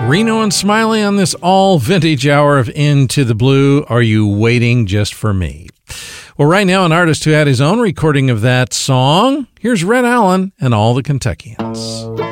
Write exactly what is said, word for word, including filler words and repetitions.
Reno and Smiley on this all vintage hour of Into the Blue. Are you waiting just for me? Well, right now, an artist who had his own recording of that song. Here's Red Allen and All the Kentuckians.